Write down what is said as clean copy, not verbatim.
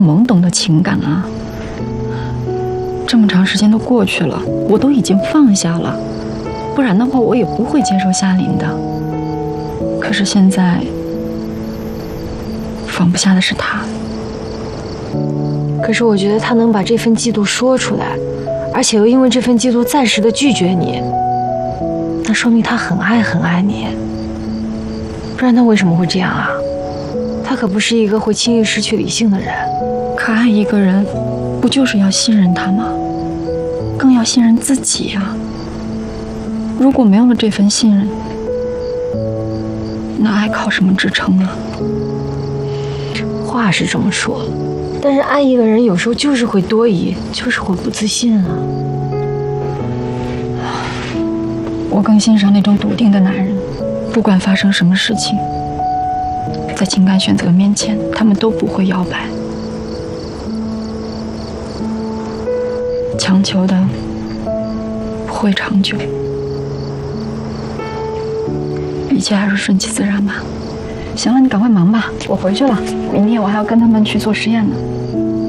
懵懂的情感啊。这么长时间都过去了，我都已经放下了，不然的话我也不会接受夏琳的。可是现在放不下的是他。 可是我觉得他能把这份嫉妒说出来，而且又因为这份嫉妒暂时的拒绝你，那说明他很爱你。不然他为什么会这样啊？他可不是一个会轻易失去理性的人。 可爱一个人，不就是要信任他吗？更要信任自己呀。如果没有了这份信任，那爱靠什么支撑啊？ 话是这么说，但是爱一个人有时候就是会多疑，就是会不自信啊。 我更欣赏那种笃定的男人，不管发生什么事情，在情感选择面前，他们都不会摇摆。强求的不会长久，一切还是顺其自然吧。行了，你赶快忙吧，我回去了。明天我还要跟他们去做实验呢。